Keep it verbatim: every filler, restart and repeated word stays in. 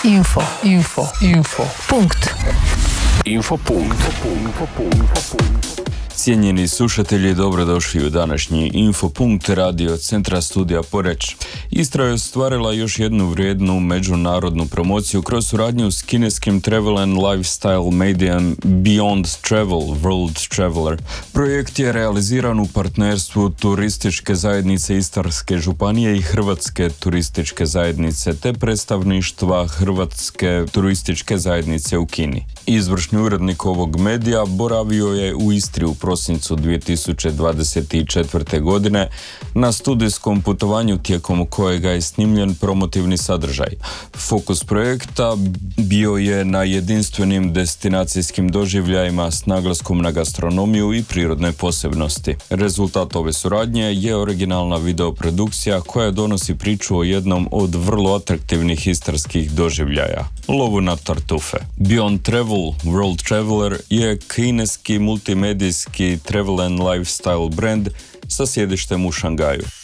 Info, info, info. Punkt. Info punkt. Cijenjeni slušatelji, dobrodošli u današnji Infopunkt radio Centra studija Poreč. Istra je ostvarila još jednu vrijednu međunarodnu promociju kroz suradnju s kineskim travel and lifestyle medijom Beyond Travel, World Traveler. Projekt je realiziran u partnerstvu Turističke zajednice Istarske županije i Hrvatske turističke zajednice te predstavništva Hrvatske turističke zajednice u Kini. Izvršni urednik ovog medija boravio je u Istri u prosincu dvije tisuće dvadeset četvrte. godine na studijskom putovanju tijekom kojega je snimljen promotivni sadržaj. Fokus projekta bio je na jedinstvenim destinacijskim doživljajima s naglaskom na gastronomiju i prirodne posebnosti. Rezultat ove suradnje je originalna videoprodukcija koja donosi priču o jednom od vrlo atraktivnih istarskih doživljaja, lovu na tartufe. Beyond Travel, World Traveler je kineski multimedijski travel and lifestyle brand sa sjedištem u Šangaju.